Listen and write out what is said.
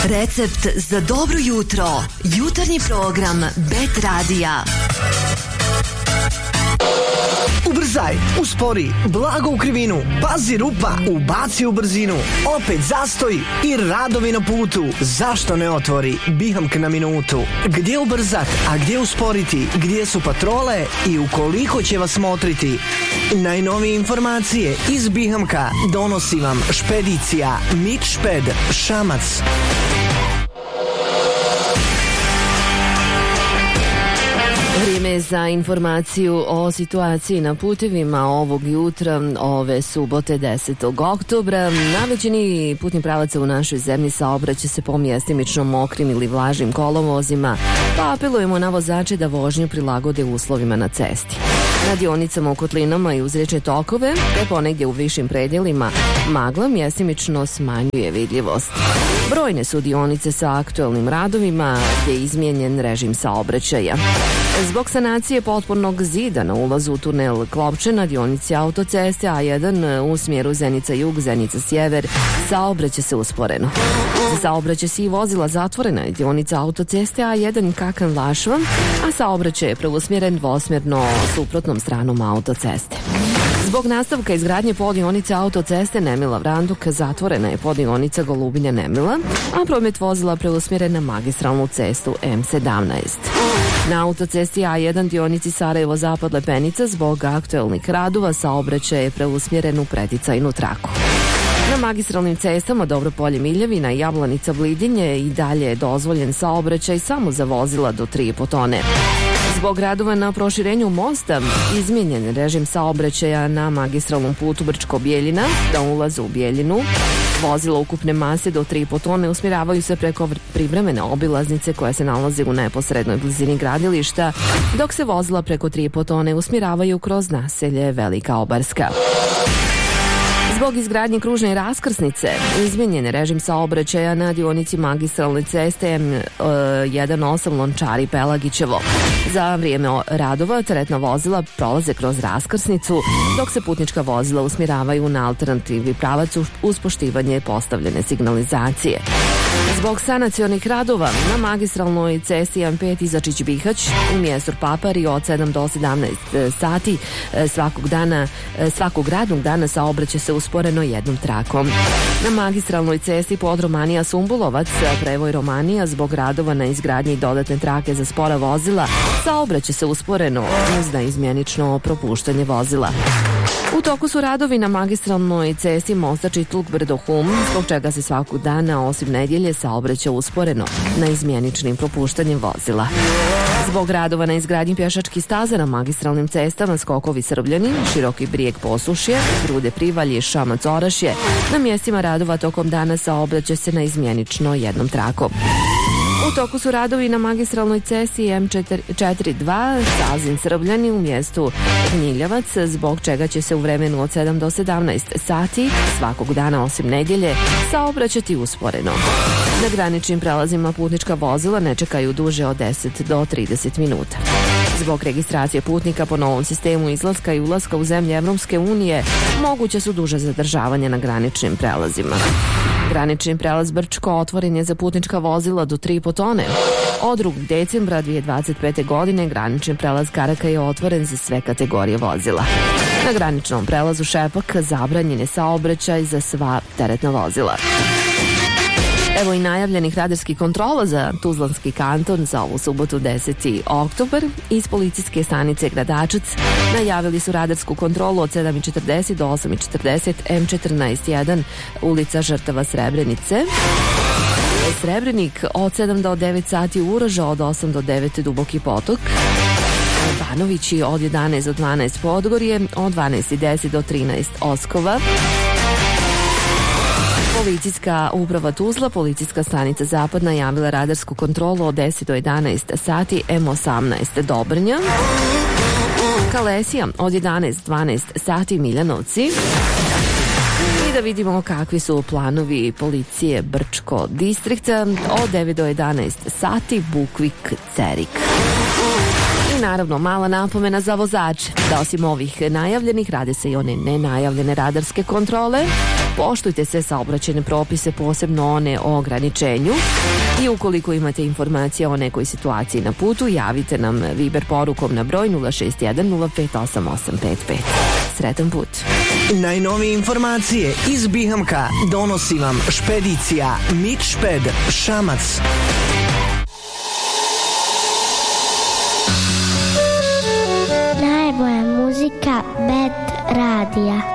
Recept za dobro jutro. Jutarnji program Bet Radija. Ubrzaj, uspori, blago u krivinu, pazi rupa, ubaci u brzinu, opet zastoj i radovi na putu. Zašto ne otvori Bihamk na minutu? Gdje ubrzat, a gdje usporiti, gdje su patrole i ukoliko će vas motriti? Najnovije informacije iz Bihamka donosi vam špedicija Mitšped Šamac. Vrijeme za informaciju o situaciji na putevima ovog jutra, ove subote 10. oktobra. Na većini putnih pravaca u našoj zemlji saobraća se po mjestimično mokrim ili vlažnim kolovozima, pa apelujemo na vozače da vožnju prilagode uslovima na cesti. Na dionicama u kotlinama i uz riječne tokove, te ponegdje u višim predjelima, magla mjestimično smanjuje vidljivost. Brojne su dionice sa aktuelnim radovima gdje je izmijenjen režim saobraćaja. Zbog sanacije potpornog zida na ulazu u tunel Klopče na dionici autoceste A1 u smjeru Zenica-Jug, Zenica-Sjever, saobraća se usporeno. Za saobraćaj svih vozila zatvorena je dionica autoceste A1 Kakan-Lašva, a saobraćaj je preusmjeren dvosmjerno suprotnom stranom autoceste. Zbog nastavka izgradnje poddionice autoceste Nemila-Vranduk zatvorena je poddionica Golubinja-Nemila, a promet vozila preusmjeren na magistralnu cestu M17. Na autocesti A1 dionici Sarajevo-Zapad Lepenica zbog aktuelnih radova saobraćaj je preusmjeren u preticajnu traku. Na magistralnim cestama Dobropolje-Miljevina i Jablanica-Blidinje i dalje je dozvoljen saobraćaj samo za vozila do 3,5 tone. Zbog radova na proširenju mosta izmijenjen režim saobraćaja na magistralnom putu Brčko-Bijeljina da ulaze u Bijeljinu. Vozila ukupne mase do 3,5 tone usmjeravaju se preko privremene obilaznice koja se nalazi u neposrednoj blizini gradilišta, dok se vozila preko 3,5 tone usmjeravaju kroz naselje Velika Obarska. Zbog izgradnje kružne raskrsnice izmijenjen režim saobraćaja na dionici magistralne ceste M18 Lončari Pelagićevo. Za vrijeme radova teretna vozila prolaze kroz raskrsnicu, dok se putnička vozila usmjeravaju na alternativni pravac uz poštivanje postavljene signalizacije. Zbog sanacionih radova na magistralnoj cesti M5 Izačić-Bihać u mjestu Papari od 7 do 17 sati svakog radnog dana saobraća se usporeno jednom trakom. Na magistralnoj cesti Podromanija-Sumbulovac, prevoj Romanija, zbog radova na izgradnji dodatne trake za spora vozila, saobraća se usporeno uz naizmjenično propuštanje vozila. U toku su radovi na magistralnoj cesti mosta Čitluk-Brdo-Hum, zbog čega se svakog dana, osim nedjelje, saobraća usporeno na izmjeničnim propuštanjem vozila. Zbog radova na izgradnji pješačkih staza na magistralnim cestama Skokovi Srbljani, Široki Brijeg Posušje, Grude Privalje, Šamac Orašje, na mjestima radova tokom dana saobraća se na izmjenično jednom trakom. U toku su radovi na magistralnoj cesti M42 Sazin Srbljani u mjestu Knjiljavac, zbog čega će se u vremenu od 7 do 17 sati svakog dana osim nedjelje saobraćati usporeno. Na graničnim prelazima putnička vozila ne čekaju duže od 10 do 30 minuta. Zbog registracije putnika po novom sistemu izlaska i ulaska u zemlje Evropske unije moguće su duže zadržavanja na graničnim prelazima. Granični prelaz Brčko otvoren je za putnička vozila do 3,5 tone. Od 2. decembra 2025. godine granični prelaz Karaka je otvoren za sve kategorije vozila. Na graničnom prelazu Šepak zabranjen je saobraćaj za sva teretna vozila. Evo i najavljenih radarskih kontrola za Tuzlanski kanton za ovu subotu 10. oktobar. Iz policijske stanice Gradačac najavili su radarsku kontrolu od 7:40 do 8:40 M14-1 ulica Žrtava Srebrenice. Srebrenik od 7 do 9 sati Uroža, od 8 do 9 Duboki Potok. Banovići od 11 do 12 Podgorje, od 12:10 do 13 Oskova. Policijska uprava Tuzla, policijska stanica Zapadna javila radarsku kontrolu od 10 do 11 sati M18 Dobrnja. Kalesija od 11-12 sati Miljanovci. I da vidimo kakvi su planovi policije Brčko distrikta od 9 do 11 sati Bukvik Cerik. I naravno mala napomena za vozače da osim ovih najavljenih rade se i one nenajavljene radarske kontrole Poštujte sve saobraćajne propise, posebno one o ograničenju, i ukoliko imate informacije o nekoj situaciji na putu, javite nam Viber porukom na broj 061 058855. Sretan put. Najnovije informacije iz Bihamka donosi vam špedicija Mitšped Šamac. Najbolja muzika Bet radija.